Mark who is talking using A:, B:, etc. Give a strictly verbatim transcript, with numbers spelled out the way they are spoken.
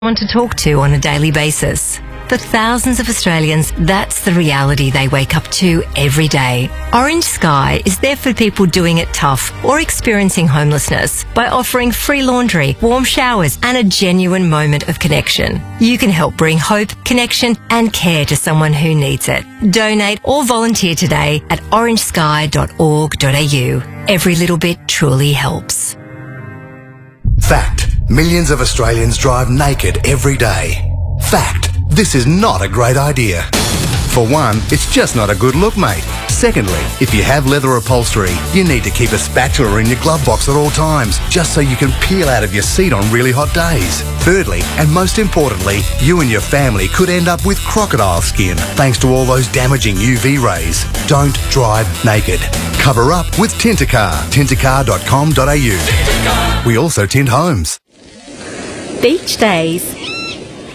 A: Someone to talk to on a daily basis. For thousands of Australians, that's the reality they wake up to every day. Orange Sky is there for people doing it tough or experiencing homelessness by offering free laundry, warm showers and a genuine moment of connection. You can help bring hope, connection and care to someone who needs it. Donate or volunteer today at orange sky dot org dot a u. Every little bit truly helps.
B: Fact. Millions of Australians drive naked every day. Fact. This is not a great idea. For one, it's just not a good look, mate. Secondly, if you have leather upholstery, you need to keep a spatula in your glove box at all times, just so you can peel out of your seat on really hot days. Thirdly, and most importantly, you and your family could end up with crocodile skin, thanks to all those damaging U V rays. Don't drive naked. Cover up with Tintacar. tintacar dot com dot a u. We also tint homes.
C: Beach days.